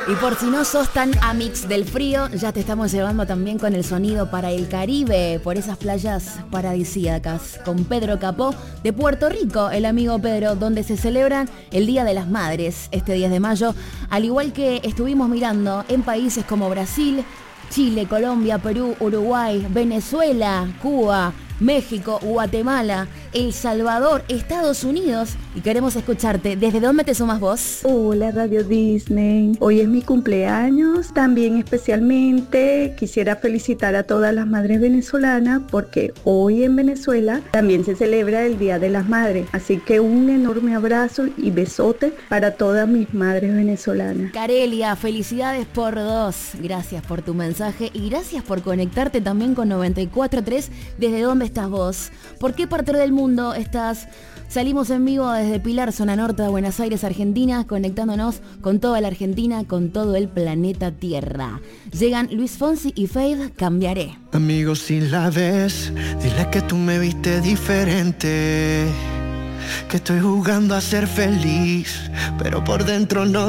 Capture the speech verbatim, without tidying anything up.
Y por si no sos tan amix del frío, ya te estamos llevando también con el sonido para el Caribe, por esas playas paradisíacas, con Pedro Capó de Puerto Rico, el amigo Pedro, donde se celebra el Día de las Madres, este diez de mayo, al igual que estuvimos mirando en países como Brasil, Chile, Colombia, Perú, Uruguay, Venezuela, Cuba, México, Guatemala, El Salvador, Estados Unidos. Y queremos escucharte. ¿Desde dónde te sumas vos? Hola Radio Disney, hoy es mi cumpleaños. También especialmente quisiera felicitar a todas las madres venezolanas porque hoy en Venezuela también se celebra el Día de las Madres. Así que un enorme abrazo y besote para todas mis madres venezolanas. Carelia, felicidades por dos. Gracias por tu mensaje y gracias por conectarte también con noventa y cuatro punto tres. ¿Desde dónde estás vos? ¿Por qué parte del mundo estás? Salimos en vivo desde Pilar, zona norte de Buenos Aires, Argentina, conectándonos con toda la Argentina, con todo el planeta Tierra. Llegan Luis Fonsi y Fade, Cambiaré. Amigo, si la ves, dile que tú me viste diferente, que estoy jugando a ser feliz, pero por dentro no